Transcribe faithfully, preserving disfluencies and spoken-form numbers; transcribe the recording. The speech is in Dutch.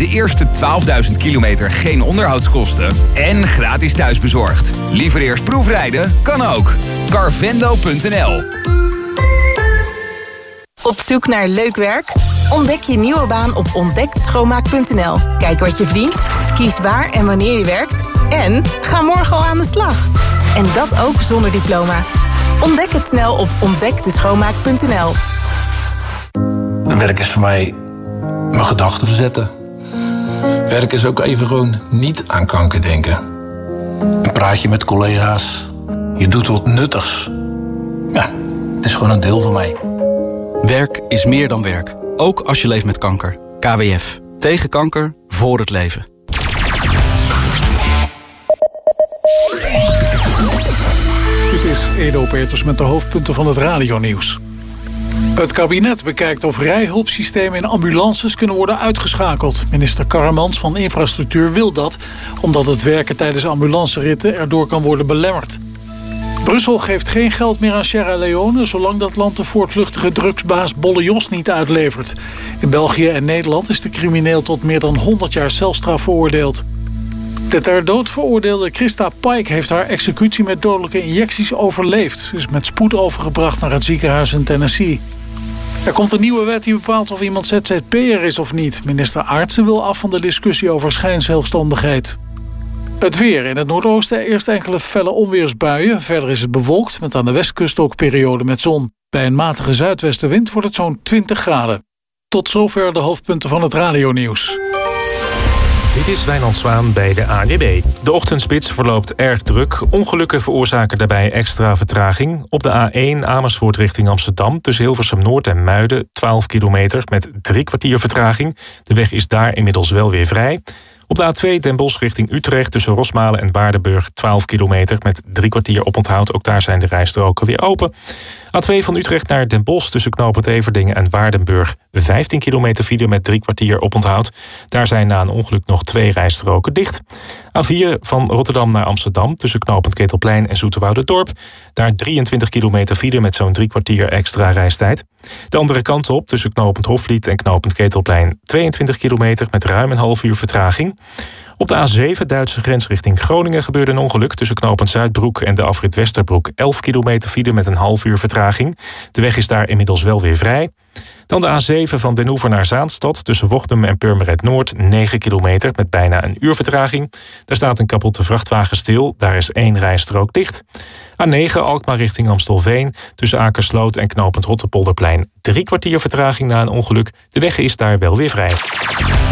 De eerste twaalfduizend kilometer geen onderhoudskosten en gratis thuisbezorgd. Liever eerst proefrijden? Kan ook. Carvendo punt n l. Op zoek naar leuk werk? Ontdek je nieuwe baan op ontdek de schoonmaak punt n l. Kijk wat je verdient, kies waar en wanneer je werkt en ga morgen al aan de slag. En dat ook zonder diploma. Ontdek het snel op ontdek de schoonmaak punt n l. Werk is voor mij mijn gedachten verzetten. Werk is ook even gewoon niet aan kanker denken. Een praatje met collega's. Je doet wat nuttigs. Ja, het is gewoon een deel van mij. Werk is meer dan werk. Ook als je leeft met kanker. K W F. Tegen kanker, voor het leven. Dit is Edo Peters met de hoofdpunten van het radionieuws. Het kabinet bekijkt of rijhulpsystemen in ambulances kunnen worden uitgeschakeld. Minister Karremans van Infrastructuur wil dat, omdat het werken tijdens ambulanceritten erdoor kan worden belemmerd. Brussel geeft geen geld meer aan Sierra Leone, zolang dat land de voortvluchtige drugsbaas Bolle Jos niet uitlevert. In België en Nederland is de crimineel tot meer dan honderd jaar celstraf veroordeeld. De ter dood veroordeelde Christa Pike heeft haar executie met dodelijke injecties overleefd. Ze is met spoed overgebracht naar het ziekenhuis in Tennessee. Er komt een nieuwe wet die bepaalt of iemand Z Z P'er is of niet. Minister Aartsen wil af van de discussie over schijnzelfstandigheid. Het weer. In het noordoosten eerst enkele felle onweersbuien. Verder is het bewolkt, met aan de westkust ook perioden met zon. Bij een matige zuidwestenwind wordt het zo'n twintig graden. Tot zover de hoofdpunten van het radionieuws. Dit is Wijnand Zwaan bij de A N W B. De ochtendspits verloopt erg druk. Ongelukken veroorzaken daarbij extra vertraging. Op de A één Amersfoort richting Amsterdam... tussen Hilversum Noord en Muiden, twaalf kilometer... met drie kwartier vertraging. De weg is daar inmiddels wel weer vrij. Op de A twee Den Bosch richting Utrecht tussen Rosmalen en Waardenburg... twaalf kilometer met drie kwartier oponthoud. Ook daar zijn de rijstroken weer open. A twee van Utrecht naar Den Bosch tussen knooppunt Everdingen en Waardenburg... vijftien kilometer file met drie kwartier oponthoud. Daar zijn na een ongeluk nog twee rijstroken dicht. A vier van Rotterdam naar Amsterdam tussen knooppunt Ketelplein en Zoeterwouderdorp. Daar drieëntwintig kilometer file met zo'n drie kwartier extra reistijd. De andere kant op tussen knooppunt Hofvliet en knooppunt Ketelplein... tweeëntwintig kilometer met ruim een half uur vertraging. Op de A zeven Duitse grens richting Groningen gebeurde een ongeluk... tussen knooppunt Zuidbroek en de afrit Westerbroek. elf kilometer file met een half uur vertraging. De weg is daar inmiddels wel weer vrij. Dan de A zeven van Den Oever naar Zaanstad... tussen Wochtem en Purmerend Noord, negen kilometer... met bijna een uur vertraging. Daar staat een kapotte vrachtwagen stil. Daar is één rijstrook dicht. A negen Alkmaar richting Amstelveen... tussen Akersloot en knooppunt Rotterpolderplein. Drie kwartier vertraging na een ongeluk. De weg is daar wel weer vrij.